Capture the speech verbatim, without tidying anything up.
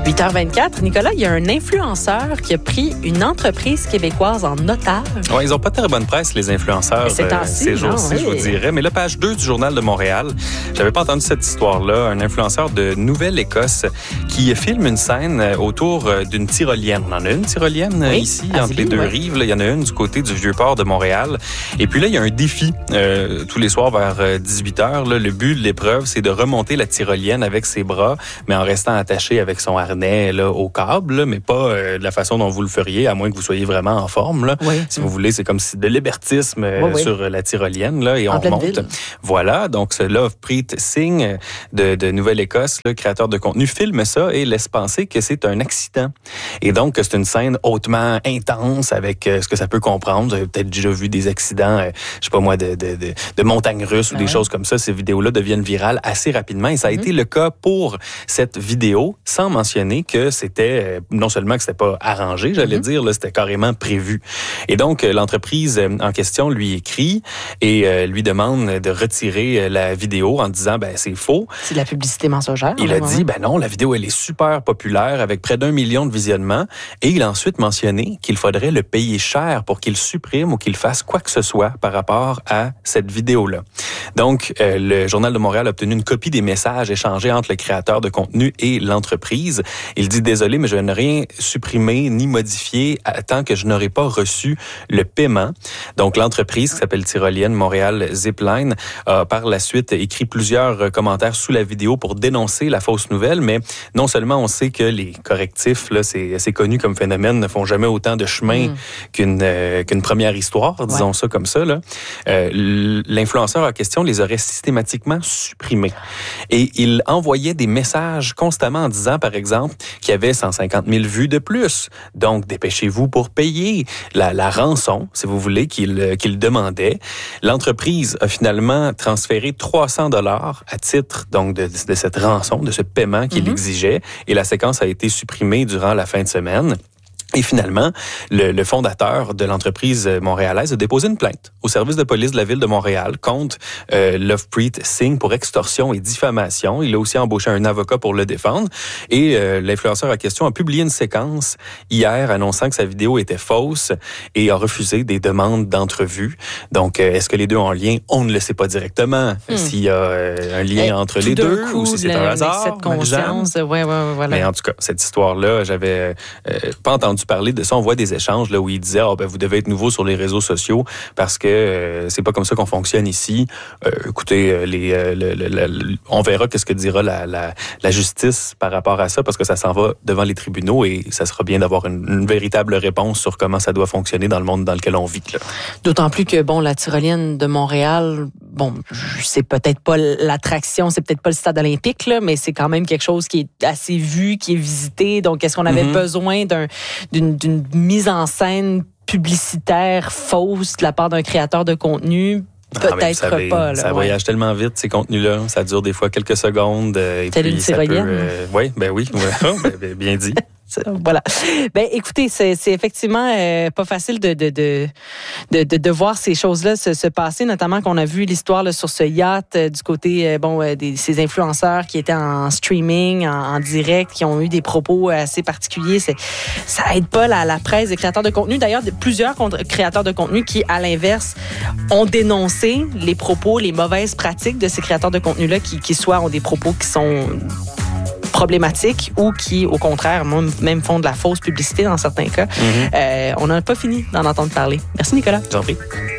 huit heures vingt-quatre, Nicolas, il y a un influenceur qui a pris une entreprise québécoise en otage. Oui, ils n'ont pas très bonne presse, les influenceurs, ces, euh, ces jours-ci, oui. je vous dirais. Mais là, page deux du Journal de Montréal, j'avais pas entendu cette histoire-là. Un influenceur de Nouvelle-Écosse qui filme une scène autour d'une tyrolienne. On en a une tyrolienne oui, ici, à entre Zélie, les deux oui. rives. Là, il y en a une du côté du Vieux-Port de Montréal. Et puis là, il y a un défi euh, tous les soirs vers dix-huit heures. Là, le but de l'épreuve, c'est de remonter la tyrolienne avec ses bras, mais en restant attaché avec son harnais là, au câble, là, mais pas euh, de la façon dont vous le feriez, à moins que vous soyez vraiment en forme. Là. Oui. Si vous voulez, c'est comme si de l'hébertisme euh, oui, oui. sur la tyrolienne, là, et en on remonte. ville. Voilà, donc ce Lovepreet Singh de, de Nouvelle-Écosse, le créateur de contenu, filme ça et laisse penser que c'est un accident. Et donc, c'est une scène hautement intense avec euh, ce que ça peut comprendre. Vous avez peut-être déjà vu des accidents, euh, je sais pas moi, de, de, de, de montagnes russes ou ah des ouais. choses comme ça. Ces vidéos-là deviennent virales assez rapidement et ça a mm-hmm. été le cas pour cette vidéo, sans mentionner que c'était, euh, non seulement que c'était pas arrangé, j'allais mm-hmm. dire, là, c'était carrément prévu. Et donc, euh, l'entreprise en question lui écrit et euh, lui demande de retirer la vidéo en disant, ben c'est faux. C'est de la publicité mensongère. Il a dit, ben non, la vidéo, elle est super populaire avec près d'un million de visionnements. Et il a ensuite mentionné qu'il faudrait le payer cher pour qu'il supprime ou qu'il fasse quoi que ce soit par rapport à cette vidéo-là. Donc, euh, le Journal de Montréal a obtenu une copie des messages échangés entre le créateur de contenu et l'entreprise. Il dit, désolé, mais je n'ai rien supprimé ni modifié tant que je n'aurai pas reçu le paiement. Donc, l'entreprise qui s'appelle Tyrolienne Montréal Zipline a par la suite écrit plusieurs commentaires sous la vidéo pour dénoncer la fausse nouvelle, mais non seulement on sait que les correctifs, là, c'est assez connu comme phénomène, ne font jamais autant de chemin mmh. qu'une euh, qu'une première histoire, disons ouais. ça comme ça. Là. Euh, l'influenceur en question les aurait systématiquement supprimés. Et il envoyait des messages constamment en disant, par exemple, qu'il y avait cent cinquante mille vues de plus. Donc, dépêchez-vous pour payer la, la rançon, si vous voulez, qu'il, qu'il demandait. L'entreprise a finalement transféré trois cents dollars à titre donc de, de cette rançon, de ce paiement qu'il mm-hmm. exigeait. Et la séquence a été supprimée durant la fin de semaine. Et finalement, le, le fondateur de l'entreprise montréalaise a déposé une plainte au service de police de la ville de Montréal contre euh, Lovepreet Singh pour extorsion et diffamation. Il a aussi embauché un avocat pour le défendre. Et euh, l'influenceur en question a publié une séquence hier annonçant que sa vidéo était fausse et a refusé des demandes d'entrevue. Donc, euh, est-ce que les deux ont un lien? On ne le sait pas directement. Hmm. S'il y a euh, un lien et entre les deux coup, ou si c'est un hasard. Cette conscience, ouais, ouais, ouais, voilà. Mais en tout cas, cette histoire-là, j'avais euh, pas entendu parler de ça. On voit des échanges là où il disait, oh, ben, vous devez être nouveau sur les réseaux sociaux parce que euh, c'est pas comme ça qu'on fonctionne ici. Euh, écoutez, euh, les, euh, le, le, le, on verra qu'est-ce que dira la, la, la justice par rapport à ça parce que ça s'en va devant les tribunaux et ça sera bien d'avoir une, une véritable réponse sur comment ça doit fonctionner dans le monde dans lequel on vit. Là. D'autant plus que, bon, la tyrolienne de Montréal, bon, c'est peut-être pas l'attraction, c'est peut-être pas le stade olympique, là, mais c'est quand même quelque chose qui est assez vu, qui est visité. Donc, est-ce qu'on avait mm-hmm. besoin d'un, d'une, d'une mise en scène publicitaire fausse de la part d'un créateur de contenu? Peut-être ah, savez, pas. Là, ça ouais. voyage tellement vite, ces contenus-là. Ça dure des fois quelques secondes. Euh, et Telle puis une ça peut, tyrolienne. euh, oui, ben oui. Ouais, ben, bien dit. Voilà. Ben, écoutez, c'est, c'est effectivement euh, pas facile de de, de de de de voir ces choses-là se, se passer, notamment qu'on a vu l'histoire là, sur ce yacht euh, du côté euh, bon euh, des ces influenceurs qui étaient en streaming, en, en direct, qui ont eu des propos assez particuliers. C'est, ça aide pas la, la presse des créateurs de contenu. D'ailleurs, plusieurs créateurs de contenu qui, à l'inverse, ont dénoncé les propos, les mauvaises pratiques de ces créateurs de contenu-là, qui, qui soit ont des propos qui sont problématiques ou qui, au contraire, même font de la fausse publicité dans certains cas. Mm-hmm. Euh, on n'a pas fini d'en entendre parler. Merci, Nicolas. J'en prie.